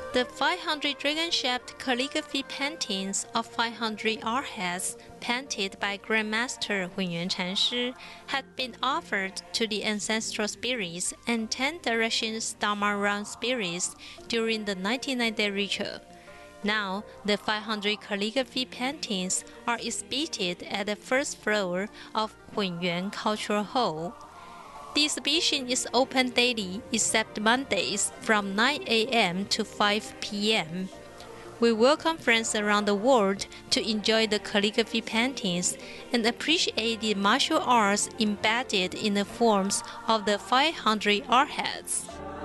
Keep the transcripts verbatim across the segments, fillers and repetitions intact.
The five hundred dragon-shaped calligraphy paintings of five hundred arhats painted by Grandmaster Hunyuan Chanshi had been offered to the ancestral spirits and ten directions Dharma realm spirits during the ninety-nine day ritual. Now, the five hundred calligraphy paintings are exhibited at the first floor of Hunyuan Cultural Hall. The exhibition is open daily except Mondays from nine A M to five P M We welcome friends around the world to enjoy the calligraphy paintings and appreciate the martial arts embedded in the forms of the five hundred arhats.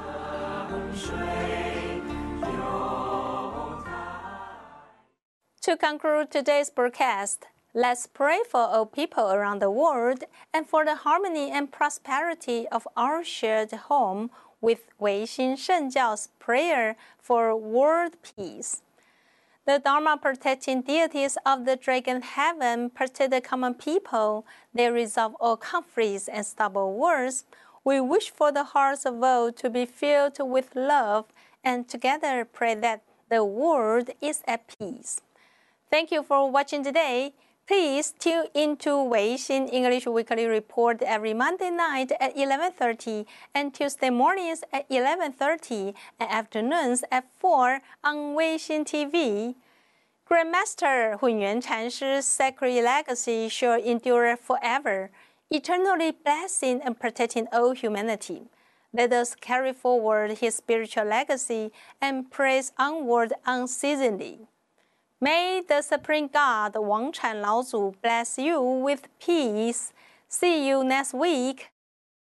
To conclude today's broadcast, let's pray for all people around the world and for the harmony and prosperity of our shared home with Weixin Shengjiao's prayer for world peace. The Dharma protecting deities of the Dragon Heaven protect the common people. They resolve all conflicts and stubborn wars. We wish for the hearts of all to be filled with love and together pray that the world is at peace. Thank you for watching today. Please tune into Weixin English Weekly Report every Monday night at eleven thirty and Tuesday mornings at eleven thirty and afternoons at four on Weixin T V. Grandmaster Hunyuan Chanshi's sacred legacy shall endure forever, eternally blessing and protecting all humanity. Let us carry forward his spiritual legacy and praise onward unceasingly. May the Supreme God, Wang Chan Laozu, bless you with peace. See you next week.